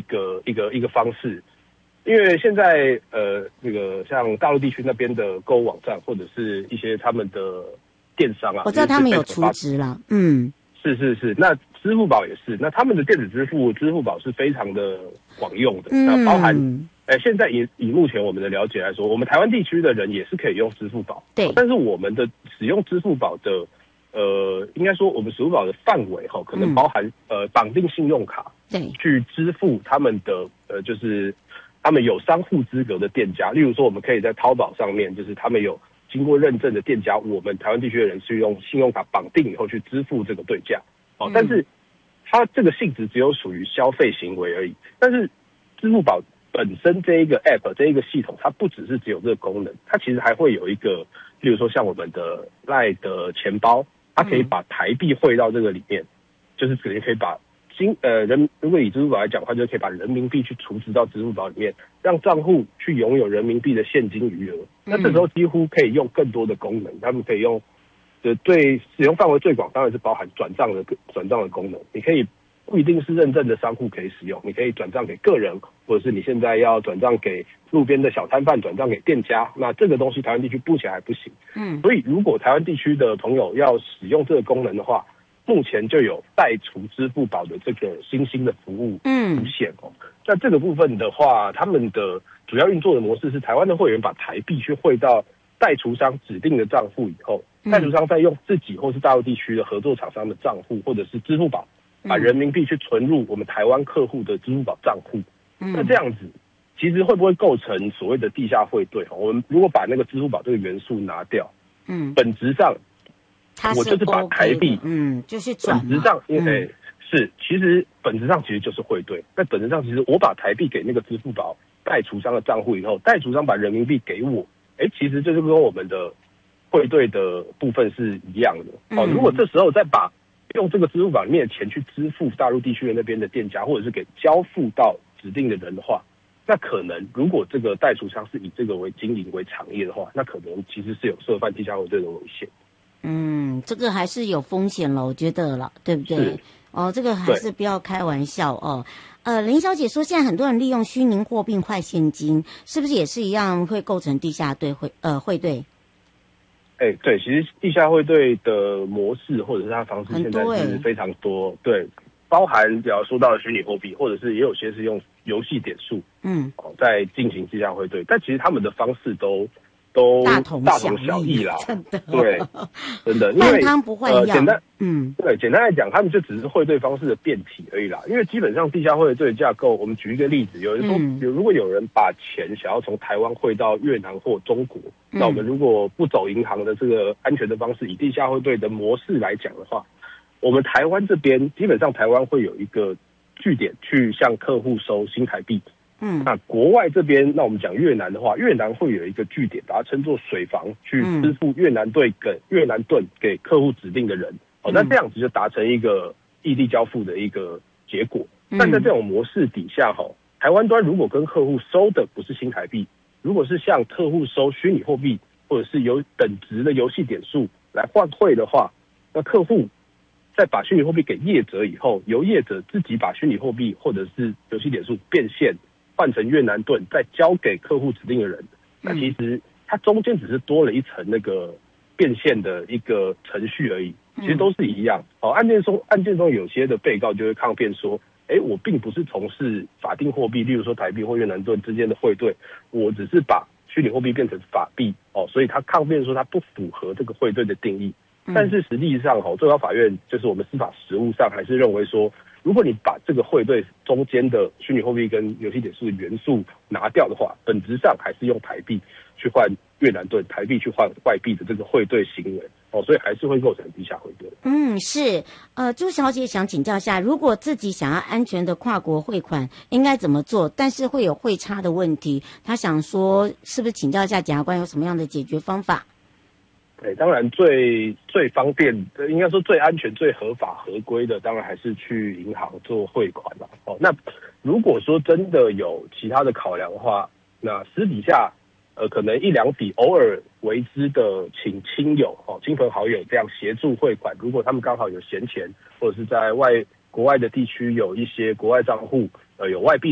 个方式。因为现在那个像大陆地区那边的购物网站或者是一些他们的电商啊， 我知道他们有储值了， 是，那支付宝也是，那他们的电子支付宝是非常的广用的，那包含现在以目前我们的了解来说，我们台湾地区的人也是可以用支付宝， 对， 但是我们的使用支付宝的应该说我们支付宝的范围可能包含绑定信用卡， 对， 去支付他们的就是他们有商户资格的店家，例如说我们可以在淘宝上面，就是他们有经过认证的店家，我们台湾地区的人是用信用卡绑定以后去支付这个对价，但是它这个性质只有属于消费行为而已。但是支付宝本身这一个 app 这一个系统，它不只是只有这个功能，它其实还会有一个，例如说像我们的 LINE 的钱包，它可以把台币汇到这个里面，就是可以把如果以支付宝来讲的话，就可以把人民币去储值到支付宝里面，让账户去拥有人民币的现金余额。那这时候几乎可以用更多的功能，他们可以用对使用范围最广，当然是包含转账的功能。你可以不一定是认证的商户可以使用，你可以转账给个人，或者是你现在要转账给路边的小摊贩，转账给店家。那这个东西台湾地区目前还不行。所以如果台湾地区的朋友要使用这个功能的话，目前就有代储支付宝的这个新兴的服务出现那这个部分的话，他们的主要运作的模式是台湾的会员把台币去汇到代储商指定的账户以后，代储商再用自己或是大陆地区的合作厂商的账户或者是支付宝，把人民币去存入我们台湾客户的支付宝账户。那这样子其实会不会构成所谓的地下汇兑？我们如果把那个支付宝这个元素拿掉，本质上我就是把台币， 就是转嘛， 本质上其实本质上其实就是汇兑。那本质上其实我把台币给那个支付宝代储商的账户以后，代储商把人民币给我，其实这就跟我们的汇兑的部分是一样的。如果这时候再把用这个支付宝里面的钱去支付大陆地区的那边的店家，或者是给交付到指定的人的话，那可能如果这个代储商是以这个为经营为产业的话，那可能其实是有涉犯地下汇兑的危险。 这个还是有风险了，我觉得了，对不对？这个还是不要开玩笑哦。林小姐说，现在很多人利用虚拟货币换现金，是不是也是一样会构成地下汇兑？ 对，其实地下汇兑的模式或者是它的方式现在是非常多，对，包含比方说到的虚拟货币，或者是也有些是用游戏点数，在进行地下汇兑，但其实他们的方式都大同小异啦， 真的， 对，真的，因为换汤不换药， 简单来讲，他们就只是汇兑方式的变体而已啦。因为基本上地下汇兑的架构，我们举一个例子，有人说，如果有人把钱想要从台湾汇到越南或中国，那我们如果不走银行的这个安全的方式，以地下汇兑的模式来讲的话，我们台湾这边基本上台湾会有一个据点去向客户收新台币。那国外这边，那我们讲越南的话，越南会有一个据点，把它称作水房，去支付越南盾给客户指定的人。那这样子就达成一个异地交付的一个结果。但在这种模式底下，台湾端如果跟客户收的不是新台币，如果是向客户收虚拟货币或者是有等值的游戏点数来换汇的话，那客户在把虚拟货币给业者以后，由业者自己把虚拟货币或者是游戏点数变现换成越南盾，再交给客户指定的人，那其实它中间只是多了一层那个变现的一个程序而已，其实都是一样。案件中有些的被告就会抗辩说，我并不是从事法定货币，例如说台币或越南盾之间的汇兑，我只是把虚拟货币变成法币，所以他抗辩说他不符合这个汇兑的定义。但是实际上，最高法院就是我们司法实务上还是认为说，如果你把这个汇兑中间的虚拟货币跟游戏点数的元素拿掉的话，本质上还是用台币去换越南盾，台币去换外币的这个汇兑行为，所以还是会构成地下汇兑。 是。朱小姐想请教一下，如果自己想要安全的跨国汇款，应该怎么做？但是会有汇差的问题，她想说，是不是请教一下检察官有什么样的解决方法？ 当然最方便，应该说最安全、最合法合规的，当然还是去银行做汇款啦。那如果说真的有其他的考量的话，那私底下可能一两笔偶尔为之的，请亲友、亲朋好友这样协助汇款。如果他们刚好有闲钱，或者是在国外的地区有一些国外账户，有外币